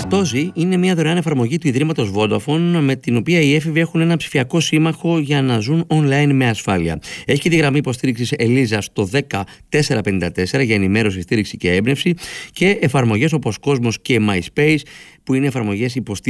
Καρτόζι είναι μια δωρεάν εφαρμογή του Ιδρύματος Vodafone, με την οποία οι έφηβοι έχουν ένα ψηφιακό σύμμαχο για να ζουν online με ασφάλεια. Έχει και τη γραμμή υποστήριξης Ελίζα στο 10454 για ενημέρωση, στήριξη και έμπνευση, και εφαρμογές όπως Cosmos και MySpace, που είναι εφαρμογές υποστήριξης